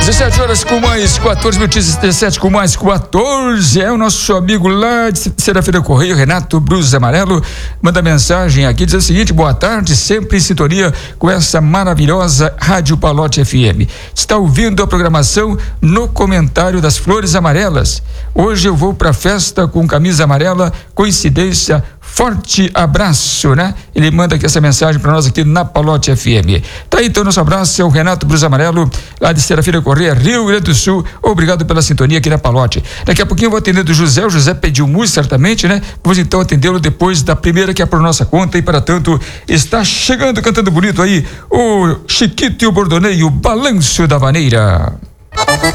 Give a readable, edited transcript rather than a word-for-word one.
17 horas com mais 14 minutos, 17 com mais 14. É o nosso amigo lá de Serafina Correia, Renato Brus Amarelo, manda mensagem aqui, diz o seguinte: boa tarde, sempre em sintonia com essa maravilhosa Rádio Palote FM. Está ouvindo a programação no comentário das Flores Amarelas. Hoje eu vou pra festa com camisa amarela, coincidência, forte abraço, né? Ele manda aqui essa mensagem para nós aqui na Palote FM. Tá aí então nosso abraço, é o Renato Brus Amarelo, lá de Serafina Correia, Rio Grande do Sul. Obrigado pela sintonia aqui na Palote. Daqui a pouquinho eu vou atender do José. O José pediu música, certamente, né? Vamos então atendê-lo depois da primeira, que é por nossa conta, e para tanto está chegando, cantando bonito aí, o Chiquito e o Bordoneio, Balanço da Vaneira.